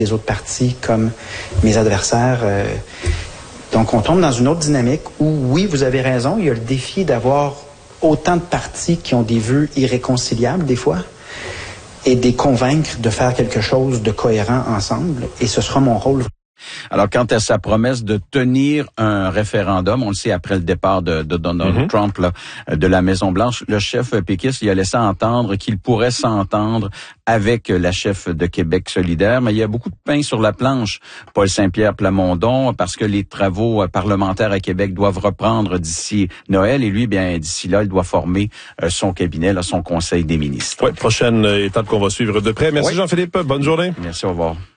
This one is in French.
les autres partis comme mes adversaires. Donc, on tombe dans une autre dynamique où, oui, vous avez raison, il y a le défi d'avoir autant de partis qui ont des vœux irréconciliables, des fois, et de les convaincre de faire quelque chose de cohérent ensemble. Et ce sera mon rôle. Alors, quant à sa promesse de tenir un référendum, on le sait après le départ de Donald Trump là, de la Maison-Blanche, le chef péquiste, il a laissé entendre qu'il pourrait s'entendre avec la chef de Québec solidaire, mais il y a beaucoup de pain sur la planche, Paul Saint-Pierre Plamondon, parce que les travaux parlementaires à Québec doivent reprendre d'ici Noël, et lui, bien d'ici là, il doit former son cabinet, là, son conseil des ministres. Oui, prochaine étape qu'on va suivre de près. Merci Jean-Philippe, bonne journée. Merci, au revoir.